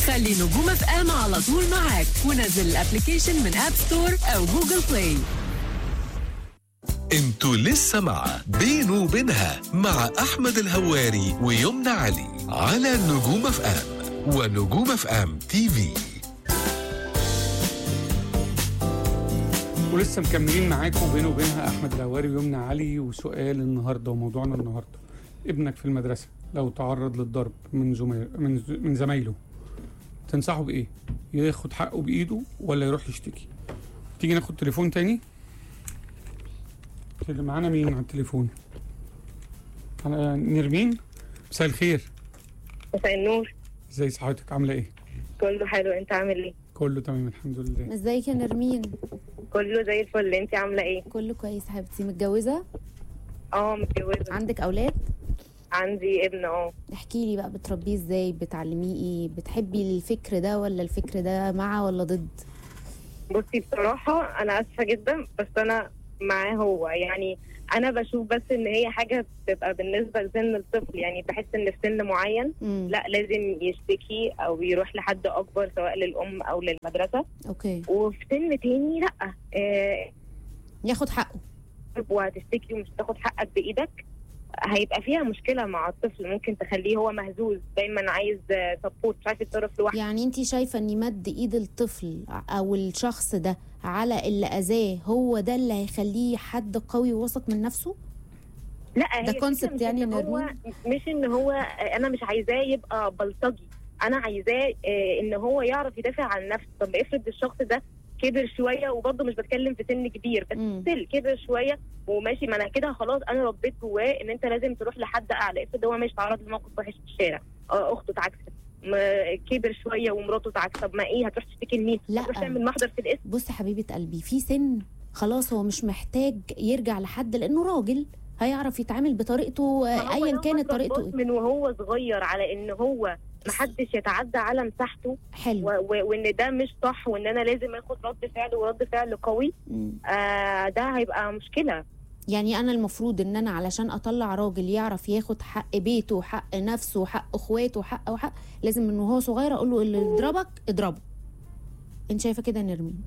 خلي نجوم اف ام على طول معاك ونزل الابليكيشن من اب ستور او جوجل بلاي. انتوا لسه مع بينه وبينها مع احمد الهواري ويمنى علي على نجوم اف ام ونجوم اف ام تي في. ولسه مكملين معاكم بينه وبينها احمد الهواري ويمنى علي. وسؤال النهارده وموضوعنا النهارده، ابنك في المدرسه لو تعرض للضرب من زمايله تنصحه بايه؟ ياخد حقه بايده ولا يروح يشتكي؟ تيجي ناخد تليفون تاني. اللي معانا مين على التليفون؟ انا نرمين. مساء الخير. مساء النور. ازي صحتك؟ عامله ايه؟ كله حلو، انت عامل ايه؟ كله تمام الحمد لله. ازيك يا نرمين؟ كله زي الفل، انت عامله ايه؟ كله كويس حبيبتي. متجوزه؟ متجوزه. عندك اولاد؟ عندي ابن. احكي لي بقى، بتربيه ازاي؟ بتعلميه ايه؟ بتحبي الفكر ده ولا الفكر ده مع ولا ضد؟ بصي بصراحه انا اسفه جدا بس انا معاه هو، يعني انا بشوف بس ان هي حاجه بتبقى بالنسبه لسن الطفل، يعني بحس ان في سن معين لا لازم يشتكي او يروح لحد اكبر سواء للام او للمدرسه. اوكي. وفي سن تاني لا ياخد حقه. وهتشتكي ومش تاخد حقك بايدك هيبقى فيها مشكله مع الطفل، ممكن تخليه هو مهزوز دايما عايز سبورت، مش عايز يتصرف لوحده. يعني انت شايفه ان مد ايد الطفل او الشخص ده على اللي اذاه هو ده اللي هيخليه حد قوي وواثق من نفسه؟ لا ده كونسبت يعني يا نرمين. مش ان هو انا مش عايزاه يبقى بلطجي، انا عايزاه ان هو يعرف يدافع عن نفسه. طب افرض الشخص ده كبر شويه، وبرضه مش بتكلم في سن كبير بس ستيل كبر شويه وماشي، ما انا كده خلاص انا ربيت جواه ان انت لازم تروح لحد اعلى. افرض هو مش تعرض لموقف وحش في الشارع، اخته اتعكست، كبر شويه ومراته اتعكست، طب ما ايه هتروح تشتكي لمين؟ لا هتروح تعمل محضر في الاسم. بصي حبيبه قلبي، في سن خلاص هو مش محتاج يرجع لحد لانه راجل هيعرف يتعامل بطريقته ايا كانت طريقته من وهو صغير على ان هو محدش يتعدى على مساحته. حلو. وان ده مش صح، وان انا لازم اخد رد فعل ورد فعل قوي. ده هيبقى مشكله. يعني انا المفروض ان انا علشان اطلع راجل يعرف ياخد حق بيته وحق نفسه وحق اخواته وحق لازم من وهو صغير اقول له اللي يضربك اضربه. انت شايفه كده يا نرمين؟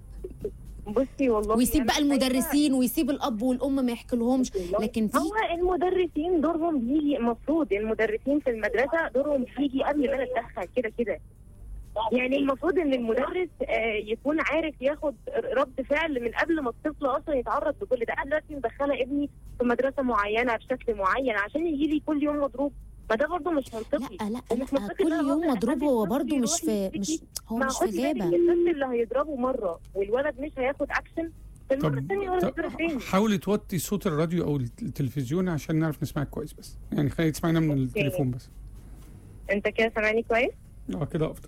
بصي والله ويسيب بقى المدرسين ويسيب الاب والام ما يحكيلهمش. لكن في هو المدرسين دورهم بيجي، المفروض المدرسين في المدرسه دورهم بيجي قبل ما نتدخل كده. يعني المفروض ان المدرس يكون عارف ياخد رد فعل من قبل ما الطفل اصلا يتعرض لكل ده. انا دلوقتي مدخله ابني في مدرسه معينه بشكل معين عشان يجي لي كل يوم مضروب، ما ده برضه مش منطقي. لا كل يوم مضروب هو برضه مش في غابه. الطفل اللي هيضربه مره والولد مش هياخد اكشن المره الثانيه ولا الضرب تاني. حاولي توطي صوت الراديو او التلفزيون عشان نعرف نسمعك كويس، بس يعني خلينا تسمعنا من التليفون بس. انت كده سامعني كويس؟ كده افضل.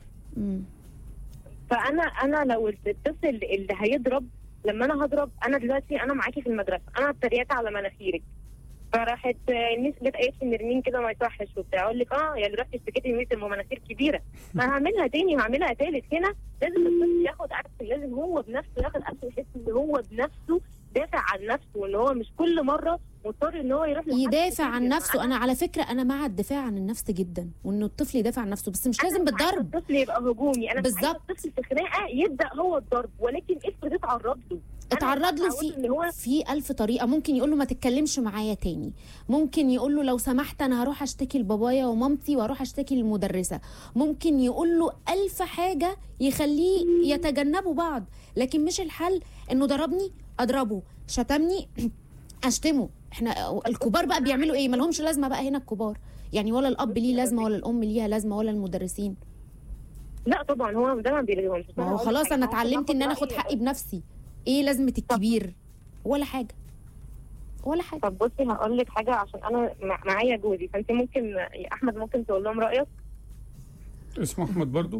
فانا لو الطفل اللي هيضرب، لما انا هضرب انا دلوقتي انا معاكي في المدرسه، انا اتريقت على مناخيرك فراحت الناس جت قالت لي نرمين كده ما يصحش وبتاع، اقول لك يعني رحت اشتكيتي من مناخير كبيره، ما هعملها تاني وهعملها تالت. هنا لازم الطفل ياخد اكشن، لازم هو بنفسه ياخد اكشن، يحس ان هو بنفسه دافع عن نفسه، وان هو مش كل مره مضطر ان هو يروح يدافع عن نفسه. انا على فكره انا مع الدفاع عن النفس جدا، وانه الطفل يدافع عن نفسه، بس مش لازم بالضرب. الطفل يبقى هجومي، انا بالظبط. الطفل في خناقه يبدا هو الضرب، ولكن افرض اتعرض له في 1000 طريقه. ممكن يقول له ما تتكلمش معايا تاني، ممكن يقول له لو سمحت انا هروح اشتكي لبابايا ومامتي واروح اشتكي للمدرسه، ممكن يقول له 1000 حاجه يخليه يتجنبوا بعض. لكن مش الحل انه ضربني اضربه، شتمني اشتمه. احنا الكبار بقى بيعملوا ايه؟ مالهمش لازمه بقى هنا الكبار، يعني ولا الاب ليه لازمه ولا الام ليها لازمه ولا المدرسين. لا طبعا هو ده ما بيلغيهمش. ما هو خلاص انا اتعلمت ان انا اخد حقي بنفسي. ايه لازمه الكبير؟ ولا حاجه. طب بصي هقول لك حاجه، عشان انا معايا جوزي، فانت ممكن يا احمد ممكن تقول لهم رايك. اسمه احمد برضو؟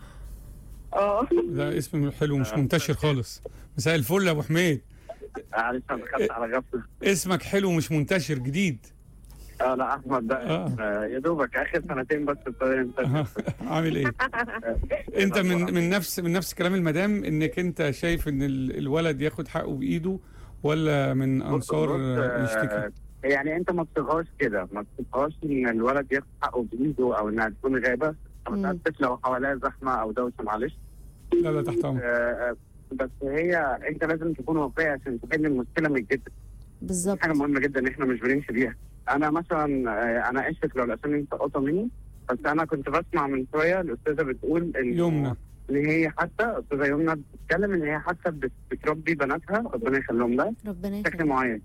ده اسم حلو مش منتشر خالص. مساء الفل يا ابو حميد. معلش انا دخلت على غفله. اسمك حلو مش منتشر جديد. لا احمد ده يا دوبك اخر سنتين بس ابتدى. عامل ايه؟ انت من نفس كلام المدام، انك انت شايف ان الولد ياخد حقه بايده ولا من انصار يشتكي؟ يعني انت ما بتصيغهاش كده، ما بتصيغهاش ان الولد ياخد حقه بايده او انها تكون غابه. متاسف لو حواليا زحمه او دوشه، معلش. لا تحت امرك. بس هي انت لازم تكون واقعي عشان تحل المشكله من الجد. بالظبط. حاجه مهمه جدا احنا مش بنمشي بيها. انا مثلا انا اسف لو الاسامي سقطه مني، بس انا كنت بسمع من شويه الاستاذه بتقول ان يمنى ان هي حتى استاذه يمنى بتتكلم ان هي حتى بتربي بناتها، ربنا يخليهم لها، ربنا بشكل يخليك. معين.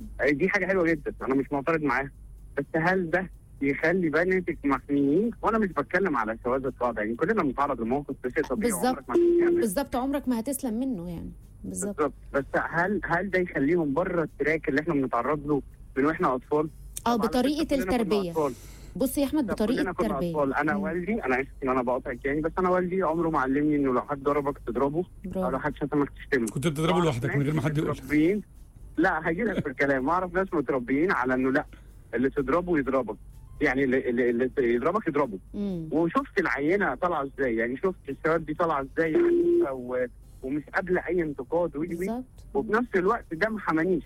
دي حاجه حلوه جدا، انا مش معترض معاها، بس هل ده يخلي بناتك محميين؟ وانا مش بتكلم على شواذ القاعده، يعني كلنا بنتعرض لموقف شيء طبيعي. بالظبط. عمرك ما هتعمل. بالظبط، عمرك ما هتسلم منه يعني. بالظبط. بس هل ده يخليهم بره التراك اللي احنا بنتعرض له من واحنا اطفال؟ بطريقه التربيه. بص يا احمد، بطريقه التربيه. انا والدي، انا اسف ان انا بقاطعك يعني، بس انا والدي عمره ما علمني انه لو حد ضربك تضربه، او لو حد شتمك تشتمه. كنت بتضربه لوحدك من غير ما حد يقول. لا هجي لك في الكلام. اعرف ناس متربيين على انه لا، اللي تضربه يضربك، يعني اللي يضربك يضربه. وشفت العينه طالعه ازاي، يعني شفت الشباب دي طالعه ازاي يعني، ومش قابله اي انتقاد وفي نفس الوقت ده ما حمانيش،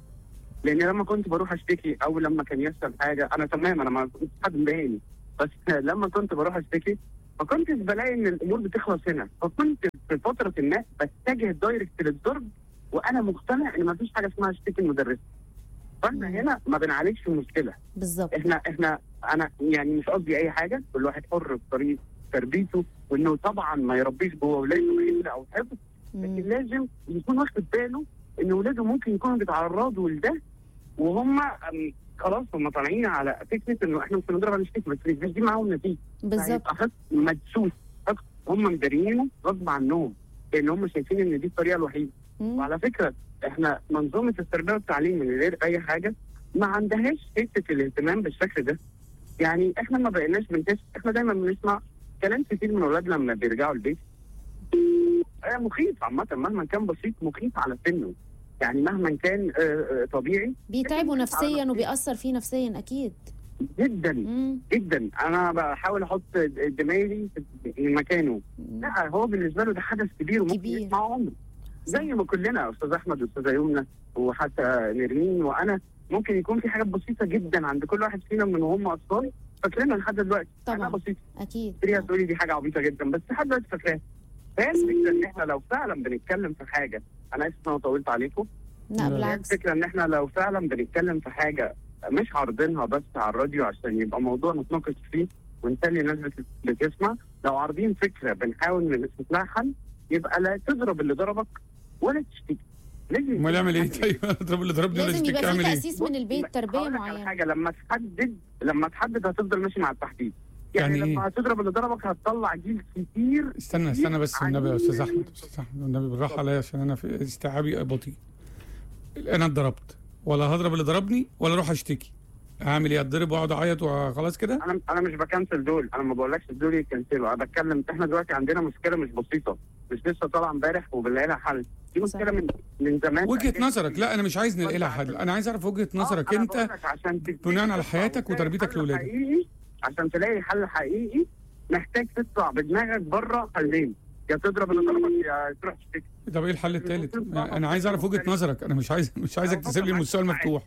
لان لما كنت بروح اشتكي او لما كان يحصل حاجه انا تمام، انا ما كنتش حد مضايقني، بس لما كنت بروح اشتكي ما كنتش بلاقي ان الامور بتخلص هنا، فكنت في فتره ما بتجه دايركت للضرب، وانا مقتنع ان ما فيش حاجه اسمها اشتكي المدرس. فاحنا هنا ما بنعالجش المشكله. بالظبط. انا يعني مش قصدي اي حاجه، كل واحد حر في طريقه تربيته، وانه طبعا ما يربيش جوه ولاده خير او حفظ، لكن لازم يكون واخد باله ان ولاده ممكن يكونوا بيتعرضوا لده، وهم خلاص هم طالعين على فكره انه احنا مش هنضرب هنشتكي، بس مش دي معاهم نتيجه. بالظبط. اخذت مدسوس، هم مدارينه غصب عنهم، لان هم شايفين ان دي الطريقه الوحيده. وعلى فكره احنا منظومه التربيه والتعليم من غير اي حاجه ما عندهاش حته الاهتمام بالشكل ده. يعني احنا ما بقيناش بنكشف، احنا دايما بنسمع كلام كتير من اولادنا لما بيرجعوا البيت مخيف عامه، مهما كان بسيط مخيف على سنه، يعني مهما كان طبيعي بيتعبوا نفسيا وبيأثر فيه نفسيا اكيد جدا. جدا. انا بحاول احط دماغي في مكانه. لا هو بالنسبه له ده حدث كبير وممكن يسمع عمره، زي ما كلنا استاذ احمد واستاذه يمنى وحتى نرمين وانا، ممكن يكون في حاجات بسيطه جدا عند كل واحد فينا من وهم اطفال فاكرينها لحد دلوقتي. طبعا بسيطه اكيد. تقولي دي حاجه عبيطه جدا بس لحد دلوقتي فاكراها. فهي الفكره ان احنا لو فعلا بنتكلم في حاجه، انا اسف انا طولت عليكم. لا بالعكس. الفكره ان احنا لو فعلا بنتكلم في حاجه مش عارضينها بس على الراديو عشان يبقى موضوع نتناقش فيه ونسلي الناس بتسمع، لو عارضين فكره بنحاول نشوف لها حل، يبقى لا تضرب اللي ضربك ولا تشتكي. امال يعمل ايه؟ طيب اضرب اللي ضربني ولا لازم تشتكي، يبقى اعمل في ايه؟ تأسيس من البيت، تربيه معينه. حاجه لما تحدد هتفضل ماشي مع التحديد. يعني لما هتضرب اللي ضربك هتطلع جيل كتير. استنى بس والنبي يا استاذ احمد، والنبي بالراحه عليا عشان انا في استيعابي بطيء. انا اتضربت ولا هضرب اللي ضربني ولا اروح اشتكي؟ هعمل ايه؟ اتضرب واقعد اعيط وخلاص كده؟ انا مش بكنسل دول، انا ما بقولكش دول يكنسلوا، انا بتكلم احنا دلوقتي عندنا مشكله مش بسيطه، مش لسه طالعه امبارح وبنلاقي لها حل، دي مشكله من زمان. وجهه نظرك. لا انا مش عايز نلاقي لها حل، انا عايز اعرف وجهه نظرك انت بناء على حياتك وتربيتك لاولادك. عشان تلاقي حل حقيقي محتاج تطلع بدماغك بره حلين، يا تضرب اللي ضربك يا تروح تشتكي. طب ايه الحل الثالث؟ انا عايز اعرف وجهه نظرك، انا مش عايزك تسيب لي المستوى المفتوح.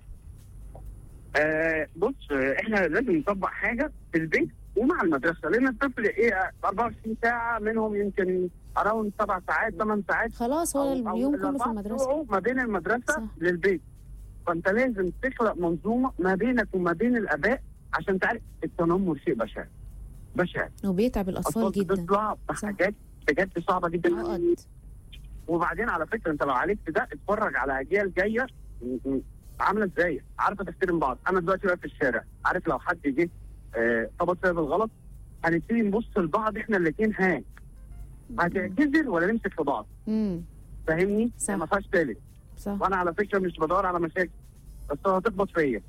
بص احنا لازم نطبق حاجه في البيت ومع المدرسه، لان الطفل 24 ساعه منهم يمكن اراوند 7 ساعات 8 ساعات خلاص هو اليوم كله في المدرسه ما بين المدرسه صح. للبيت. فانت لازم تخلق منظومه ما بينك وما بين الاباء عشان تعرف التنمر شيء بشع وبيتعب الاطفال جدا، بتطلع بحاجات بجد صعبه جدا. وبعدين على فكره انت لو عالجت ده اتفرج على اجيال جايه عامله ازاي، عارفه تحترم بعض. انا دلوقتي واقف في الشارع، عارف لو حد جه خبط فيا بالغلط هنبتدي نبص لبعض احنا الاثنين، هتعتذر ولا نمسك في بعض؟ فاهمني؟ ما فيهاش ثالث. وانا على فكره مش بدور على مشاكل، بس هتخبط فيا.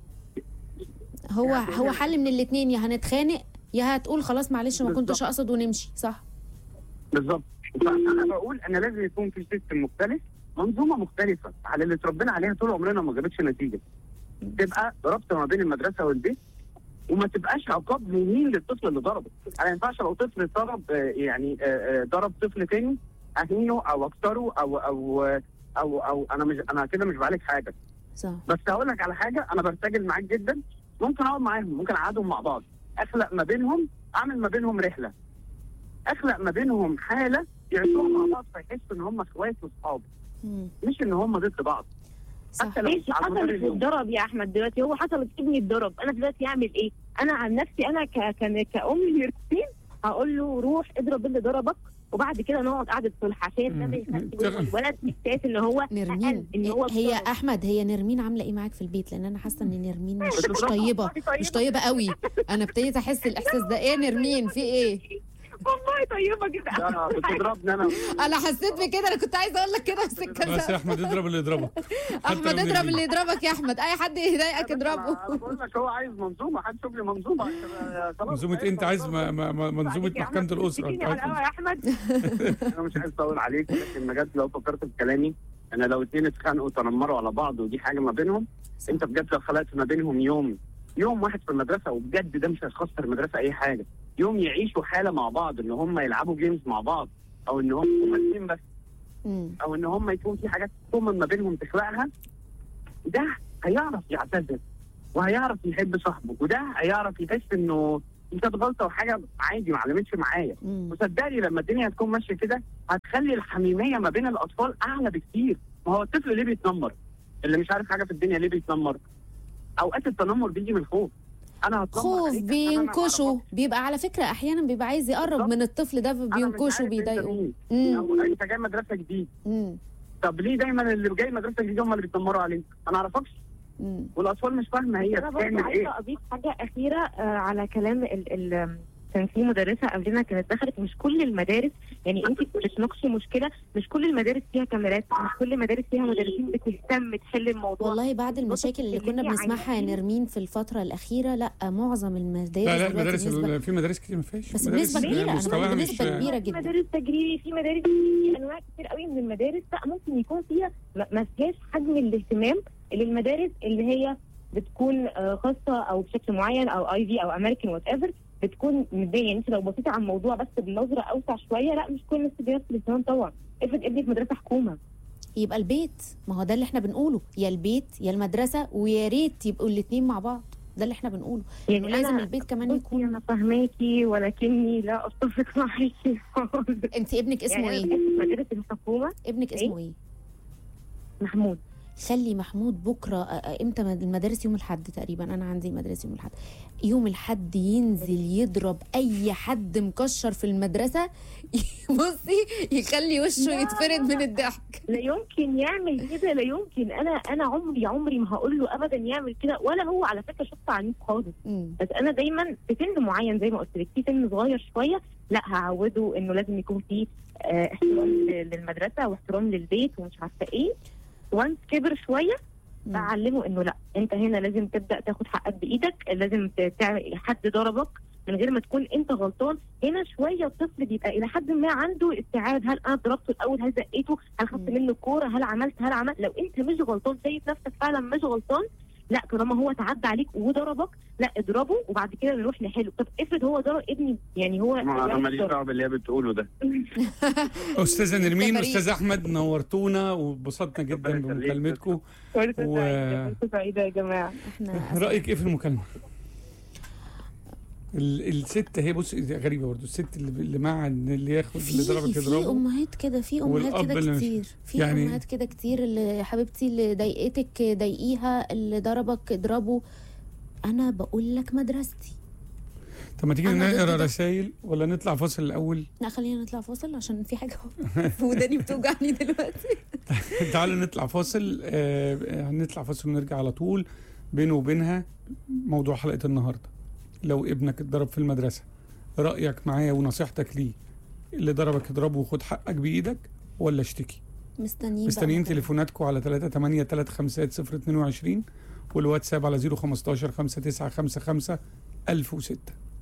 هو حل من الاثنين، يا هنتخانق يا هتقول خلاص معلش ما كنتش اقصد ونمشي. صح بالظبط. فانا بقول انا لازم يكون في سيستم مختلف، منظومه مختلفه على اللي اتربينا عليها طول عمرنا ما جابتش نتيجه. تبقى ربط ما بين المدرسه والبيت، وما تبقاش عقاب مهين للطفل اللي ضربه. انا ما ينفعش لو طفل ضرب ضرب طفل تاني اهينه او اكسره او انا كده مش بعالج حاجه. صح. بس هقول لك على حاجه، انا برتجل معاك جدا، ممكن اقعد معاهم، ممكن اقعدهم مع بعض، اخلق ما بينهم اعمل ما بينهم رحله، اخلق ما بينهم حاله يعيشوها مع بعض فيحسوا ان هم اخوات واصحاب، مش ان هم ضد بعض. صح. ماشي، حصلت الضرب يا احمد دلوقتي، هو حصلت ابني الضرب، انا دلوقتي اعمل ايه؟ انا عن نفسي انا كأم ليرتين هقول له روح اضرب اللي ضربك، وبعد كده نقعد قعده صلح عشان ده ما يخليش الولد احساس ان هو نرمين ان هو هي احمد، هي نرمين عامله ايه معاك في البيت؟ لان انا حاسه ان نرمين مش طيبه، مش طيبه قوي. انا ابتديت احس الاحساس ده. ايه نرمين في ايه؟ والله طيبه جدا. لا بتضربني انا حسيت بكده، انا كنت عايزه اقول لك كده بس بس يا احمد اضرب اللي يضربك. احمد اضرب اللي يضربك يا احمد، اي حد يضايقك اضربه. انا بقول لك هو عايز منظومه، حد شوف لي منظومه. منظومه انت عايز منظومه محكمه الاسره. يا احمد انا مش عايز اطول عليك، لكن بجد لو فكرت في كلامي، انا لو اتنين اتخانقوا وتنمروا على بعض ودي حاجه ما بينهم، انت بجد لو خلقت ما بينهم يوم واحد في المدرسه، وبجد ده مش هيخسر المدرسه اي حاجه، يوم يعيشوا حاله مع بعض ان هم يلعبوا جيمز مع بعض، او ان هم الاثنين بس، او ان هم يكون في حاجات كومن ما بينهم تخلقها، ده هيعرف يعتذر وهيعرف يحب صاحبه، وده هيعرف يحس انه دي كانت غلطه وحاجه عادي ما علمتش معايا. وصدقني لما الدنيا هتكون ماشيه كده هتخلي الحميميه ما بين الاطفال اعلى بكتير. ما هو الطفل ليه بيتنمر؟ اللي مش عارف حاجه في الدنيا ليه بيتنمر؟ اوقات التنمر بيجي من الخوف. انا خوف بينكشوا، بيبقى على فكره احيانا بيبقى عايز يقرب من الطفل ده، بينكشوا بيضايقوا. انت جاي مدرسه جديد، طب ليه دايما اللي جاي مدرسه جديده هم اللي بيتنمروا عليك؟ انا اعرفكش. والاطفال مش فاهمه هي بتعمل ايه. انا عايزه اضيف حاجه اخيره على كلام كان في مدرسه قبلنا كانت دخلت، مش كل المدارس، يعني انت بتناقشي مشكله، مش كل المدارس فيها كاميرات، مش كل المدارس فيها مدرسين بتهتم تحل الموضوع. والله بعد المشاكل اللي كنا بنسمعها يا نرمين في الفتره الاخيره، لا معظم المدارس لا المدارس في مدارس كتير ما فيهاش، بس بنسبه كبيره، انا بنسبه كبيره جدا. مدارس تجريبي، في مدارس، في انواع كتير قوي من المدارس لا ممكن يكون فيها ما فيهاش حجم الاهتمام اللي المدارس اللي هي بتكون خاصه او بشكل معين او اي في او امريكان وات ايفر بتكون مديه. يعني انت لو بصيتي على الموضوع بس بنظره اوسع شويه، لا مش كل الناس بنفس الاهتمام طبعا. افرض ابني في مدرسه حكومه، يبقى البيت، ما هو ده اللي احنا بنقوله، يا البيت يا المدرسه، ويا ريت يبقوا الاثنين مع بعض، ده اللي احنا بنقوله. يعني لازم البيت كمان يكون. انا فاهماكي ولكني لا اتفق معاكي. انت ابنك اسمه يعني ايه؟ مدرسه الحكومه. ابنك اسمه ايه؟ محمود. خلي محمود بكره، امتى المدارس؟ يوم الاحد تقريبا، انا عندي المدارس يوم الاحد. يوم الاحد ينزل يضرب اي حد مكشر في المدرسه. بصي يخلي وشه يتفرد من الضحك. لا يمكن يعمل كده، لا يمكن. انا عمري ما هقول له ابدا يعمل كده، ولا هو على فكره شخص عنيف خالص. بس انا دايما في سن معين زي ما قلت لك، في سن صغير شويه، لا هعوده انه لازم يكون في احترام للمدرسه واحترام للبيت ومش عارفه ايه. وانس كبر شويه بعلمه انه لا، انت هنا لازم تبدا تاخد حقك بايدك، لازم تعمل حد ضربك من غير ما تكون انت غلطان. هنا شويه الطفل بيبقى الى حد ما عنده استيعاب، هل انا ضربته الاول، هل زقيته، هل خدت منه الكوره، هل عملت. لو انت مش غلطان، شايف نفسك فعلا مش غلطان، لا طالما هو تعدى عليك وضربك، لا اضربه وبعد كده نروح نحله. طب افرض هو ضرب ابني، يعني هو انا ماليش دعوه باللي هي بتقوله ده. استاذه نرمين، استاذ احمد، نورتونا وبسطنا جدا بمكالمتكم. سعيده يا جماعه. رايك ايه في المكالمه؟ الست هي بص غريبه برضه، الست اللي مع اللي ياخد اللي ضربك يضربه. في امهات كده، في امهات كده كتير، في يعني امهات كده كتير، اللي حبيبتي اللي ضايقتك ضايقيها، اللي ضربك اضربه. انا بقول لك مدرستي. طب ما تيجي نقرا رسائل ولا نطلع فاصل الاول؟ لا خلينا نطلع فاصل عشان في حاجه في وداني بتوجعني دلوقتي. تعالوا نطلع فاصل. هنطلع فاصل ونرجع على طول. بينه وبينها موضوع حلقه النهارده، لو ابنك اتضرب في المدرسه، رايك معايا ونصيحتك ليه؟ اللي ضربك اضربه وخد حقك بايدك ولا اشتكي؟ مستنيين تليفوناتكم على 383535022 والواتساب على 015 5955 1006.